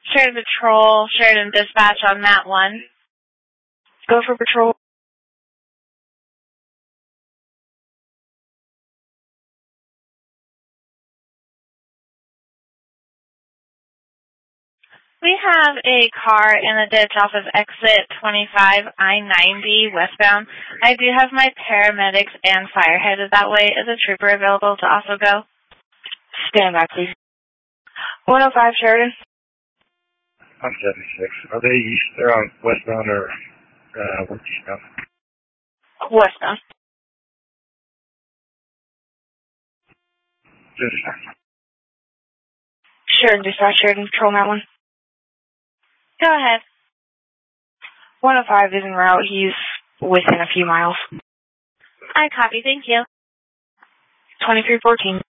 Sheridan Patrol, Sheridan Dispatch on that one. Go for patrol. We have a car in the ditch off of exit 25 I-90 westbound. I do have my paramedics and fire headed that way. Is a trooper available to also go? Stand by, please. 105 Sheridan. I'm 76. Are they east? They're on westbound or eastbound? Westbound. Sheridan Dispatch, Sheridan Patrol on that one. Go ahead. 105 is en route. He's within a few miles. I copy. Thank you. 2314.